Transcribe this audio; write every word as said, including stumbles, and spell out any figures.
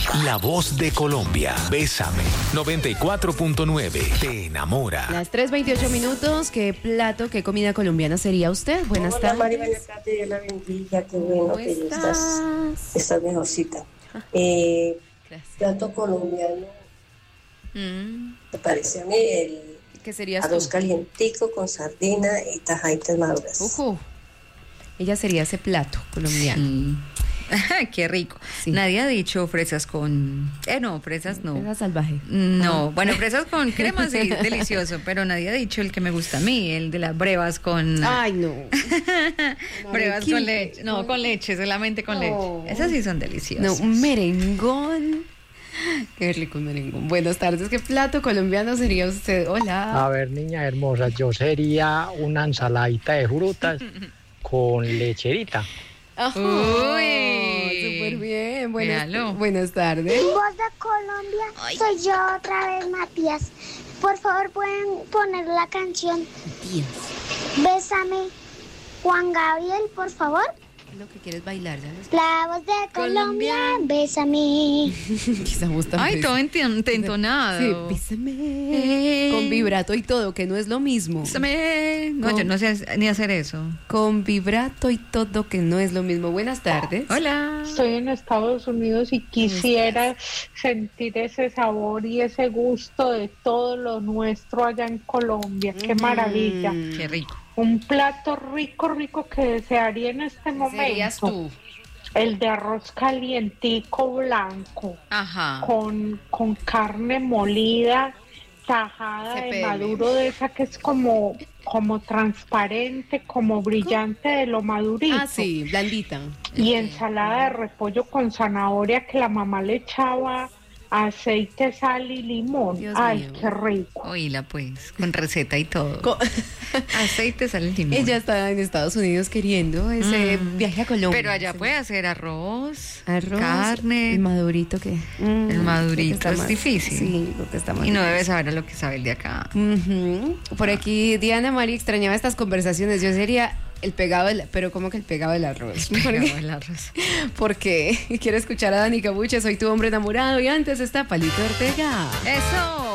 La voz de Colombia. Bésame. noventa y cuatro punto nueve. Te enamora. Las tres veintiocho minutos. ¿Qué plato, qué comida colombiana sería usted? Buenas Hola, tardes. Mari, buenas tardes. Dios la bendiga. Qué bueno ¿Cómo que estás? estás, estás mejorcita. Eh, Gracias. plato colombiano, Mm, me parece a mí el ¿Qué serías arroz tú? calientico con sardina y tajaditas maduras. Ujú. Ella sería ese plato colombiano. Sí. Qué rico. Sí. Nadie ha dicho fresas con... Eh, no, fresas no. Esa salvaje. No, bueno, fresas con crema sí, delicioso, pero nadie ha dicho el que me gusta a mí, el de las brevas con... Ay, no. brevas arequipe. con leche. No, con leche, solamente con Oh. leche. Esas sí son No, deliciosas. un merengón. Qué rico un merengón. Buenas tardes. ¿Qué plato colombiano sería usted? Hola. A ver, niña hermosa, yo sería una ensaladita de frutas con lecherita. Ajá. Uy. Súper bien. Buenas, Míralo. buenas tardes. Voz de Colombia, soy yo otra vez, Matías. Por favor, pueden poner la canción Bésame, Juan Gabriel, por favor. Lo que quieres bailar, ¿ya ves? La voz de Colombia, bésame. Estamos tan Ay, pes- todo enti- entonado. Sí, bésame. Eh. Con vibrato y todo, que no es lo mismo. Bésame. No, Con- yo no sé ni hacer eso. Con vibrato y todo, que no es lo mismo. Buenas tardes. Hola. Estoy en Estados Unidos y quisiera sentir ese sabor y ese gusto de todo lo nuestro allá en Colombia. Qué maravilla. Mm. Qué rico. Un plato rico, rico que desearía en este momento. Serías tú. El de arroz calientico blanco Ajá. con, con carne molida, tajada de C P M. maduro, de esa que es como, como transparente, como brillante de lo madurito. Ah, sí, blandita. Y ensalada de repollo con zanahoria que la mamá le echaba aceite, sal y limón. Dios Ay, mío. qué rico. Oíla pues, con receta y todo. Co- Aceite, sal y limón. Ella está en Estados Unidos queriendo ese Mm. viaje a Colombia. Pero allá Sí. puede hacer arroz, Arroz, carne. el madurito que Mm, El madurito creo que está es más- difícil. Sí, creo que está más Y no difícil. debe saber a lo que sabe el de acá. Ujú. Por aquí Diana Mari extrañaba estas conversaciones. Yo sería el pegado del, pero como que el pegado del arroz. Pegado Porque, el arroz. porque quiero escuchar a Dani Cabuche, soy tu hombre enamorado y antes está Palito Ortega. Eso.